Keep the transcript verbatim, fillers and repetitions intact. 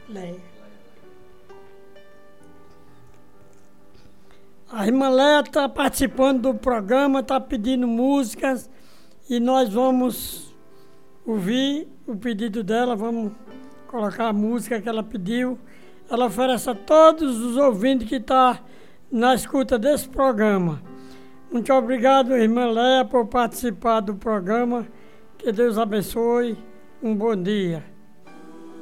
Leia. A irmã Leia está participando do programa, está pedindo músicas e nós vamos ouvir o pedido dela, vamos colocar a música que ela pediu. Ela oferece a todos os ouvintes que estão na escuta desse programa. Muito obrigado, irmã Leia, por participar do programa. Que Deus abençoe. Um bom dia.